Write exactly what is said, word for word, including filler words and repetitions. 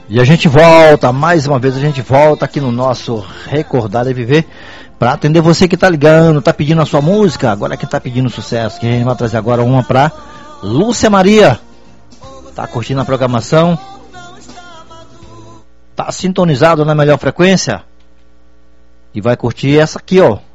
E a gente volta, mais uma vez a gente volta aqui no nosso Recordar e Viver para atender você que tá ligando, tá pedindo a sua música. Agora quem tá pedindo sucesso, que a gente vai trazer agora uma pra Lúcia Maria. Tá curtindo a programação? Tá sintonizado na melhor frequência? E vai curtir essa aqui, ó.